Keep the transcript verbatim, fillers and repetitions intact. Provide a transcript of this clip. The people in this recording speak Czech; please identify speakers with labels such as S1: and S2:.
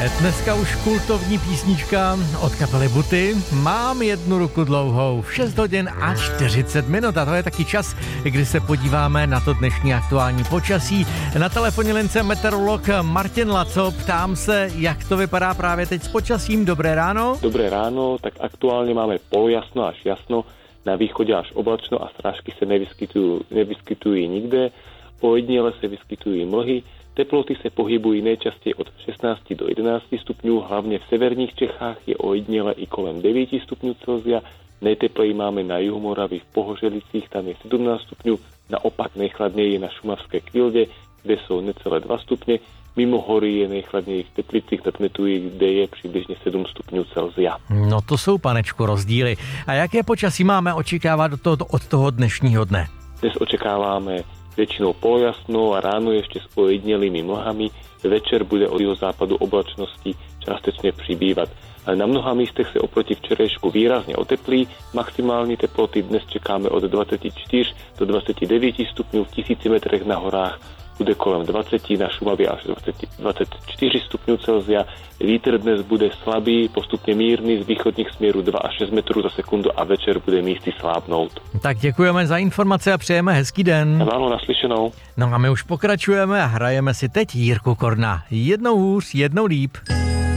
S1: Dneska už kultovní písnička od kapely Buty. Mám jednu ruku dlouhou, v šest hodin a čtyřicet minut a to je taky čas, kdy se podíváme na to dnešní aktuální počasí. Na telefonní lince meteorolog Martin Laco, ptám se, jak to vypadá právě teď s počasím. Dobré ráno.
S2: Dobré ráno, tak aktuálně máme polojasno až jasno, na východě až oblačno a srážky se nevyskytují, nevyskytují nikde, ojedněle se vyskytují mlhy. Teploty se pohybují nejčastěji od šestnáct do jedenáct stupňů, hlavně v severních Čechách je ojedněle i kolem devět stupňů Celsia. Nejtepleji máme na jihu Moravy v Pohořelicích, tam je sedmnáct stupňů, naopak nejchladněji na šumavské Kvildě, kde jsou necelé dva stupně. Mimo hory je nejchladněji v Teplicích nad Metují, kde je přibližně sedm stupňů Celsia.
S1: No to jsou, panečku, rozdíly. A jaké počasí máme očekávat od toho, od toho dnešního dne?
S2: Dnes očekáváme většinou polojasno a ráno ještě s ojednělými mlhami. Večer bude od jihozápadu oblačnosti částečně přibývat. Na mnoha místech se oproti včerejšku výrazně oteplí. Maximální teploty dnes čekáme od dvacet čtyři do dvacet devět stupňů, v tisíci metrech na horách bude kolem dvacet, na Šumavě až dvacet čtyři stupňů Celsia. Vítr dnes bude slabý, postupně mírný, z východních směrů dva až šest metrů za sekundu a večer bude místy slábnout.
S1: Tak děkujeme za informace a přejeme hezký den.
S2: Ano, naslyšenou.
S1: No a my už pokračujeme a hrajeme si teď Jirku Korna. Jednou hůř, jednou líp.